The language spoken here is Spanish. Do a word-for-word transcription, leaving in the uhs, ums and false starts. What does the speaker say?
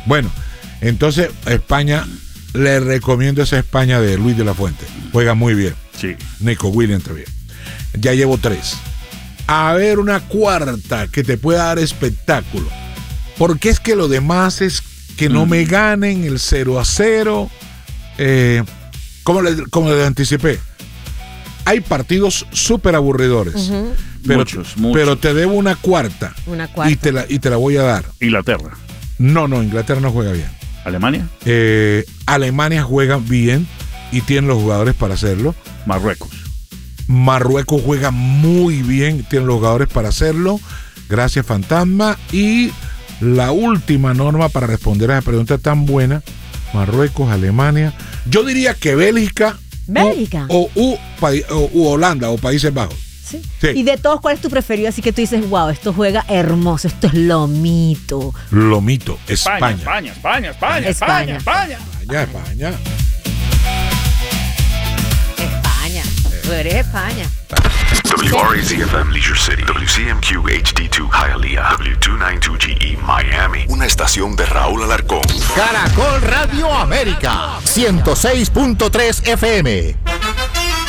Bueno, entonces España, le recomiendo esa España de Luis de la Fuente. Juega muy bien. Sí. Nico Williams también. Ya llevo tres. A ver una cuarta que te pueda dar espectáculo. Porque es que lo demás es que no mm. me ganen el cero a cero. Eh, como, le, como les anticipé, hay partidos súper aburridores. Uh-huh. Pero, muchos, muchos. Pero te debo una cuarta. Una cuarta. Y te la, y te la voy a dar. Inglaterra. No, no, Inglaterra no juega bien. ¿Alemania? Eh, Alemania juega bien y tiene los jugadores para hacerlo. Marruecos. Marruecos juega muy bien, tiene los jugadores para hacerlo. Gracias, Fantasma. Y la última norma para responder a esa pregunta tan buena: Marruecos, Alemania. Yo diría que Bélgica. Bélgica. O, o, o, o, o Holanda o Países Bajos. Sí. Sí. Y de todos, ¿cuál es tu preferido? Así que tú dices, wow, esto juega hermoso, esto es lomito. Lomito, España. España, España, España, España, España. España, España. España. España. Tú eres España. W R A Z F M Leisure City, W C M Q H D dos Hialeah, W doscientos noventa y dos G E Miami. Una estación de Raúl Alarcón. Caracol Radio América, ciento seis punto tres F M.